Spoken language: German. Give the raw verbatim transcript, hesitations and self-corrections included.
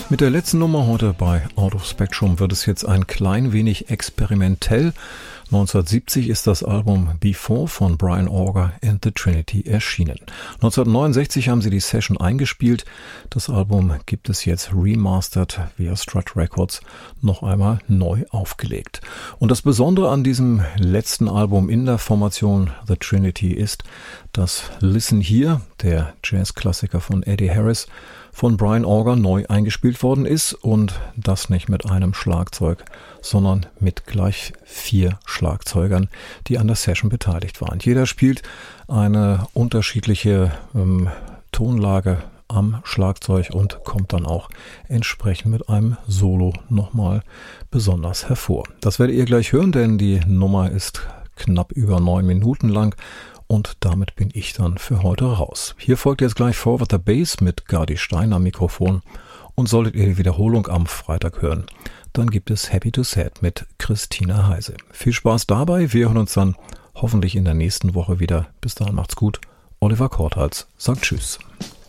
Mit der letzten Nummer heute bei Out of Spectrum wird es jetzt ein klein wenig experimentell. neunzehnhundertsiebzig ist das Album Before von Brian Auger and the Trinity erschienen. neunzehnhundertneunundsechzig haben sie die Session eingespielt. Das Album gibt es jetzt remastered via Strut Records noch einmal neu aufgelegt. Und das Besondere an diesem letzten Album in der Formation The Trinity ist, dass Listen Here, der Jazzklassiker von Eddie Harris, von Brian Auger neu eingespielt worden ist und das nicht mit einem Schlagzeug, sondern mit gleich vier Schlagzeugern, die an der Session beteiligt waren. Jeder spielt eine unterschiedliche ähm, Tonlage am Schlagzeug und kommt dann auch entsprechend mit einem Solo nochmal besonders hervor. Das werdet ihr gleich hören, denn die Nummer ist knapp über neun Minuten lang. Und damit bin ich dann für heute raus. Hier folgt jetzt gleich Forward the Bass mit Gardi Stein am Mikrofon. Und solltet ihr die Wiederholung am Freitag hören, dann gibt es Happy to Sad mit Christina Heise. Viel Spaß dabei. Wir hören uns dann hoffentlich in der nächsten Woche wieder. Bis dahin macht's gut. Oliver Korthals sagt Tschüss.